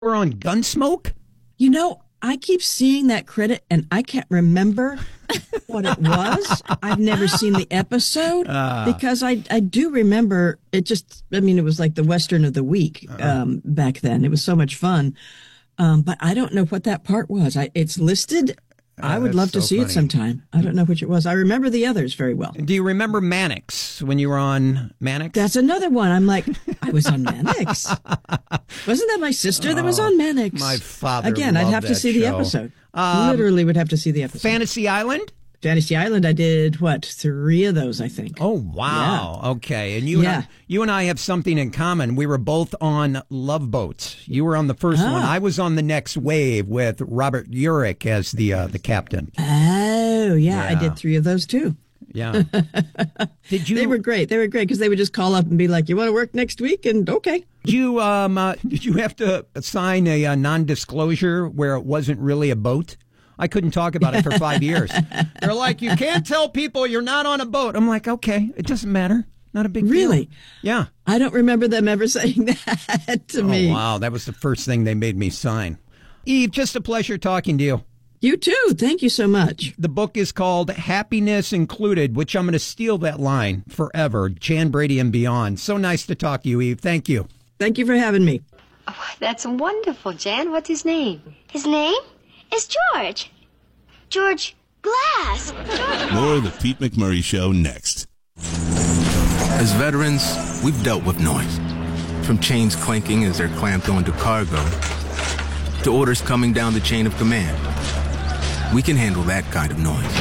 We're on Gunsmoke? I keep seeing that credit, and I can't remember what it was. I've never seen the episode because I do remember it it was like the Western of the week back then. It was so much fun. But I don't know what that part was. It's listed. I would love to see it sometime. I don't know which it was. I remember the others very well. Do you remember Mannix when you were on Mannix? That's another one. I'm like, I was on Mannix. Wasn't that my sister that was on Mannix? My father Again, I'd have to see the episode. Literally would have to see the episode. Fantasy Island? Fantasy Island, I did, 3 of those, I think. Oh, wow. Yeah. Okay. And you and I have something in common. We were both on Love Boats. You were on the first one. I was on the Next Wave with Robert Urich as the captain. Oh, yeah. I did 3 of those, too. Yeah. They were great. They were great because they would just call up and be like, you want to work next week? And okay. Did you have to sign a non-disclosure where it wasn't really a boat? I couldn't talk about it for 5 years. They're like, you can't tell people you're not on a boat. I'm like, okay, it doesn't matter. Not a big deal. Really? Yeah. I don't remember them ever saying that to me. Oh, wow. That was the first thing they made me sign. Eve, just a pleasure talking to you. You too. Thank you so much. The book is called Happiness Included, which I'm going to steal that line forever. Jan Brady and Beyond. So nice to talk to you, Eve. Thank you. Thank you for having me. Oh, that's wonderful, Jan. What's his name? His name? It's George. George Glass. More of the Pete McMurray Show next. As veterans, we've dealt with noise. From chains clanking as they're clamped onto cargo, to orders coming down the chain of command. We can handle that kind of noise.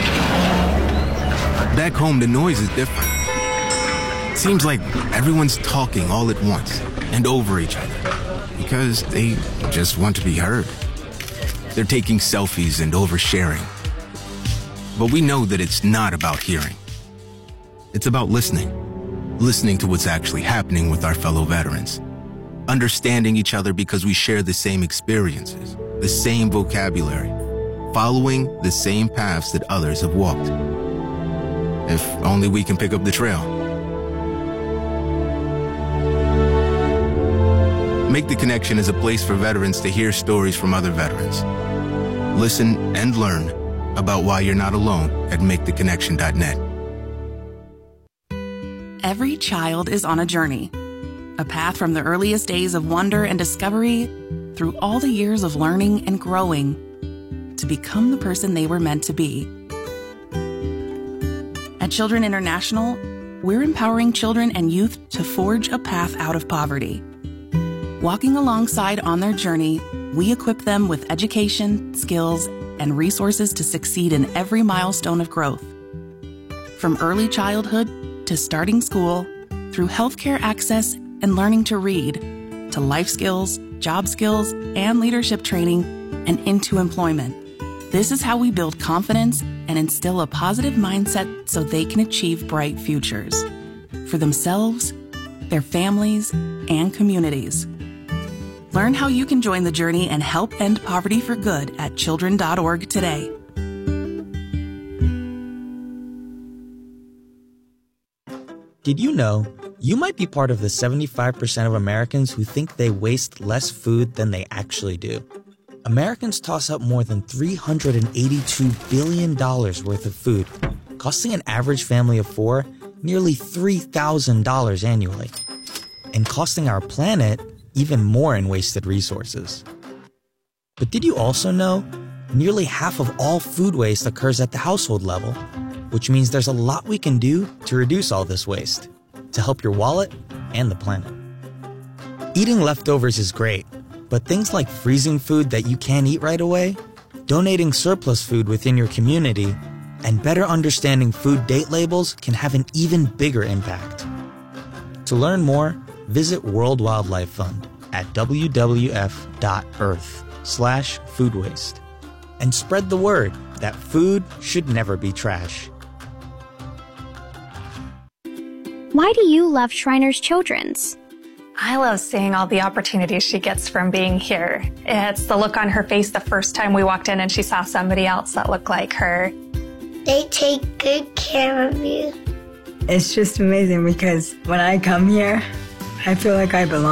Back home, the noise is different. Seems like everyone's talking all at once and over each other because they just want to be heard. They're taking selfies and oversharing. But we know that it's not about hearing. It's about listening. Listening to what's actually happening with our fellow veterans. Understanding each other because we share the same experiences, the same vocabulary, following the same paths that others have walked. If only we can pick up the trail. Make the Connection is a place for veterans to hear stories from other veterans. Listen and learn about why you're not alone at maketheconnection.net. Every child is on a journey. A path from the earliest days of wonder and discovery through all the years of learning and growing to become the person they were meant to be. At Children International, we're empowering children and youth to forge a path out of poverty. Walking alongside on their journey, we equip them with education, skills, and resources to succeed in every milestone of growth. From early childhood to starting school, through healthcare access and learning to read, to life skills, job skills, and leadership training, and into employment. This is how we build confidence and instill a positive mindset so they can achieve bright futures for themselves, their families, and communities. Learn how you can join the journey and help end poverty for good at children.org today. Did you know you might be part of the 75% of Americans who think they waste less food than they actually do? Americans toss up more than $382 billion worth of food, costing an average family of 4 nearly $3,000 annually, and costing our planet even more in wasted resources. But did you also know nearly half of all food waste occurs at the household level, which means there's a lot we can do to reduce all this waste, to help your wallet and the planet. Eating leftovers is great, but things like freezing food that you can't eat right away, donating surplus food within your community, and better understanding food date labels can have an even bigger impact. To learn more, visit World Wildlife Fund at wwf.earth/food waste and spread the word that food should never be trash. Why do you love Shriners Children's? I love seeing all the opportunities she gets from being here. It's the look on her face the first time we walked in and she saw somebody else that looked like her. They take good care of you. It's just amazing because when I come here, I feel like I belong.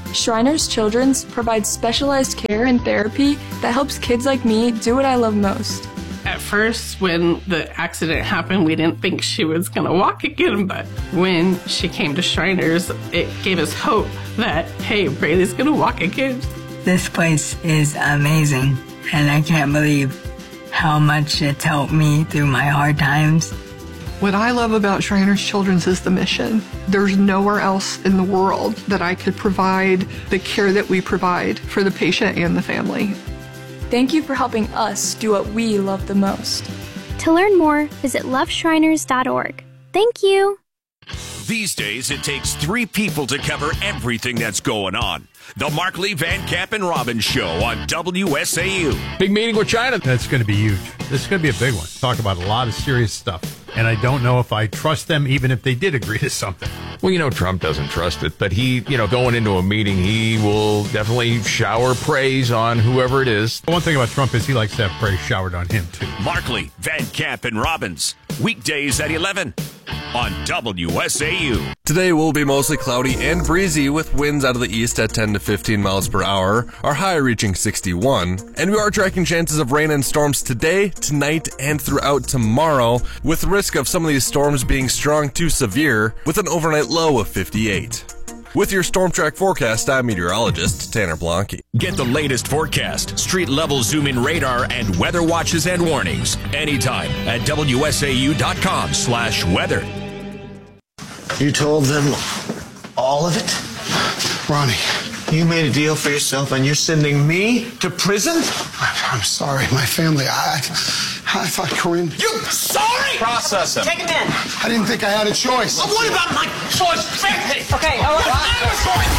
Shriners Children's provides specialized care and therapy that helps kids like me do what I love most. At first, when the accident happened, we didn't think she was going to walk again, but when she came to Shriners, it gave us hope that, hey, Braylee's going to walk again. This place is amazing, and I can't believe how much it's helped me through my hard times. What I love about Shriners Children's is the mission. There's nowhere else in the world that I could provide the care that we provide for the patient and the family. Thank you for helping us do what we love the most. To learn more, visit loveshriners.org. Thank you. These days, it takes 3 people to cover everything that's going on. The Markley, Van Camp, and Robbins Show on WSAU. Big meeting with China. That's going to be huge. This is going to be a big one. Talk about a lot of serious stuff. And I don't know if I trust them, even if they did agree to something. Well, Trump doesn't trust it, but he, going into a meeting, he will definitely shower praise on whoever it is. The one thing about Trump is he likes to have praise showered on him, too. Markley, Van Camp, and Robbins. Weekdays at 11 on WSAU. Today will be mostly cloudy and breezy with winds out of the east at 10 to 15 miles per hour, our high reaching 61. And we are tracking chances of rain and storms today, tonight, and throughout tomorrow, with the risk of some of these storms being strong to severe, with an overnight low of 58. With your Storm Track forecast, I'm meteorologist Tanner Blanke. Get the latest forecast, street-level zoom-in radar, and weather watches and warnings anytime at WSAU.com/weather. You told them all of it? Ronnie, you made a deal for yourself and you're sending me to prison? I'm sorry, my family. I thought Corinne... You sorry? Process him. Take him in. I didn't think I had a choice. Well, what about my choice? Okay, all right.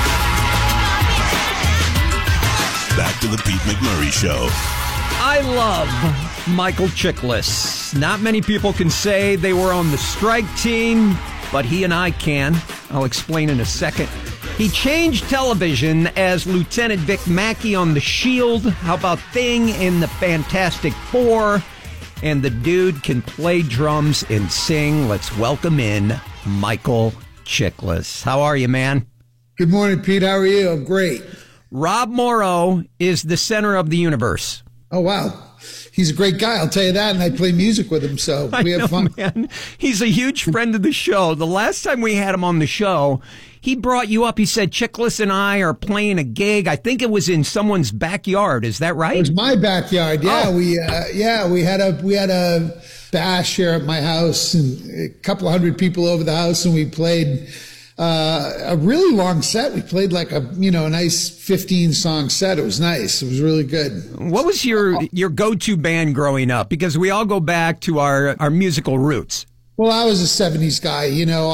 Back to the Pete McMurray Show. I love Michael Chiklis. Not many people can say they were on the strike team, but he and I can. I'll explain in a second. He changed television as Lieutenant Vic Mackey on The Shield. How about Thing in the Fantastic Four? And the dude can play drums and sing. Let's welcome in Michael Chiklis. How are you, man? Good morning, Pete. How are you? I'm great. Rob Morrow is the center of the universe. Oh, wow. He's a great guy, I'll tell you that, and I play music with him, so we have fun. Man. He's a huge friend of the show. The last time we had him on the show, he brought you up. He said, Chiklis and I are playing a gig. I think it was in someone's backyard. Is that right? It was my backyard. Yeah, oh. we had a bash here at my house, and a couple of hundred people over the house, and we played a really long set. We played like a nice 15-song set. It was nice. It was really good. What was your go-to band growing up? Because we all go back to our musical roots. Well, I was a 70s guy,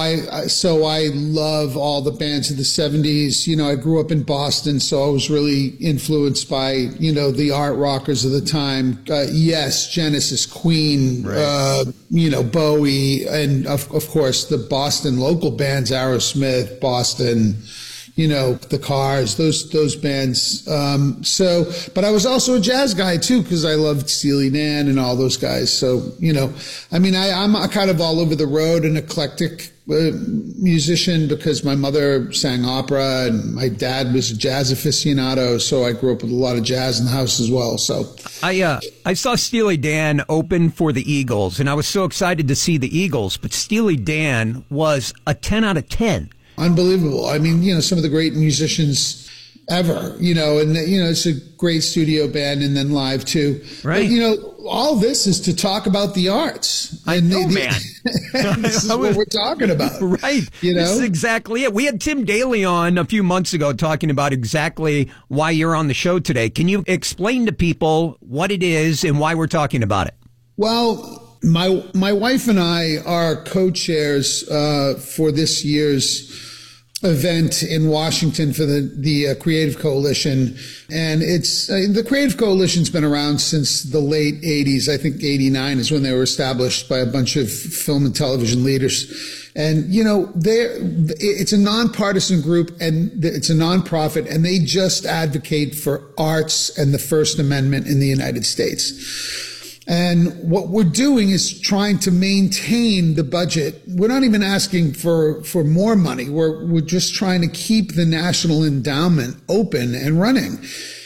so I love all the bands of the 70s. I grew up in Boston, so I was really influenced by, the art rockers of the time. Yes, Genesis, Queen, right. Bowie, and of course the Boston local bands, Aerosmith, Boston, the Cars, those bands. But I was also a jazz guy too, because I loved Steely Dan and all those guys. So, I'm kind of all over the road, an eclectic musician, because my mother sang opera and my dad was a jazz aficionado. So I grew up with a lot of jazz in the house as well. So I saw Steely Dan open for the Eagles, and I was so excited to see the Eagles, but Steely Dan was a 10 out of 10. Unbelievable. Some of the great musicians ever, it's a great studio band and then live too. Right. But, all this is to talk about the arts. I know, man. This is what we're talking about. Right. This is exactly it. We had Tim Daly on a few months ago talking about exactly why you're on the show today. Can you explain to people what it is and why we're talking about it? Well, my wife and I are co-chairs for this year's event in Washington for the Creative Coalition. And it's the Creative Coalition's been around since the late 80s. I think 89 is when they were established by a bunch of film and television leaders. And, it's a nonpartisan group and it's a nonprofit, and they just advocate for arts and the First Amendment in the United States. And what we're doing is trying to maintain the budget. We're not even asking for more money. We're just trying to keep the National Endowment open and running.